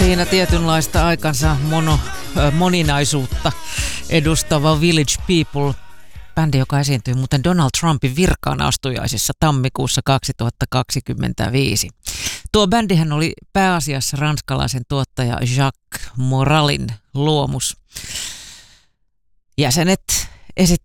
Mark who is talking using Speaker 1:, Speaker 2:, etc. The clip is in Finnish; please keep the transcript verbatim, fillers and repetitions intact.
Speaker 1: Siinä tietynlaista aikansa mono, äh, moninaisuutta edustava Village People, bändi, joka esiintyi muuten Donald Trumpin virkaanastujaisissa tammikuussa kaksituhattakaksikymmentäviisi. Tuo bändihän oli pääasiassa ranskalaisen tuottaja Jacques Moralin luomus. Jäsenet esittävät